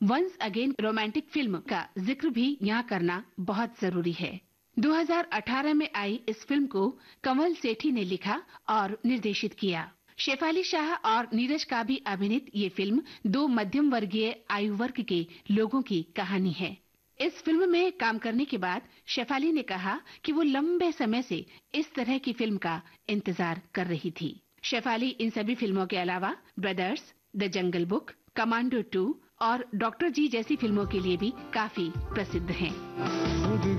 Once again romantic film का जिक्र भी यहाँ करना बहुत जरूरी है। 2018 में आई इस फिल्म को कमल सेठी ने लिखा और निर्देशित किया। शेफाली शाह और नीरज का भी अभिनीत ये फिल्म दो मध्यम वर्गीय आयु वर्ग के लोगों की कहानी है। इस फिल्म में काम करने के बाद शेफाली ने कहा कि वो लंबे समय से इस तरह की फिल्म का इंतजार कर रही थी। शेफाली इन सभी फिल्मों के अलावा brothers, the jungle book, commando 2 और डॉक्टर जी जैसी फिल्मों के लिए भी काफी प्रसिद्ध हैं।